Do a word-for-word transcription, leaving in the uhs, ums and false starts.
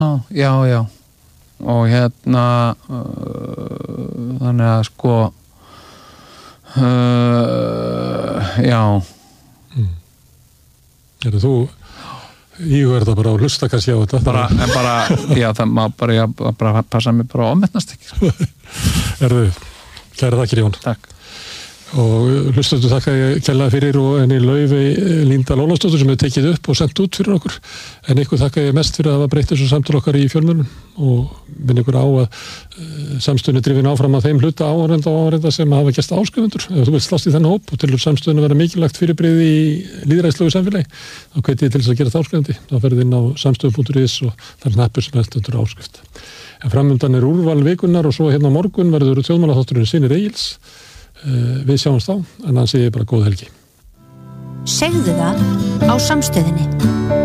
já, já og hérna uh, þannig að sko uh, já mm. Eru þú íhugar þetta bara að hlusta kannski á þetta bara, en bara, já það má bara, já, bara passa mig bara að ommetnast ekki Erðu, kæra þakkir Jón Takk og hlustaðu þakka ég kærlega fyrir og henni Laufey Líndal Ólafsdóttur sem hefur tekið upp og sendt út fyrir okkur en ykkur þakka ég mest fyrir að hafa breytt þessu samtal okkar í fjölmiðlum og minn ykkur á að uh, samstöðunni drifin áfram að þeim hluta áhorenda og áhorenda sem hafa gert áskrifundur ef þú vilt slást í þennan hóp og tilur samstöðunni vera mikilvægt fyrirbrigði í lýðræðislegu samfélagi þá hveti ég til þess að gera það áskrifandi þá ferðu inn á samstöðu punktur is og það er hnappur sem helst undir áskrift en framundan er úrval vikunnar og svo hérna á morgun verður þjóðmálaþátturinn Synir Egils við sjáumst þá, en það sé ég bara góð helgi. Segðu það á Samstöðinni.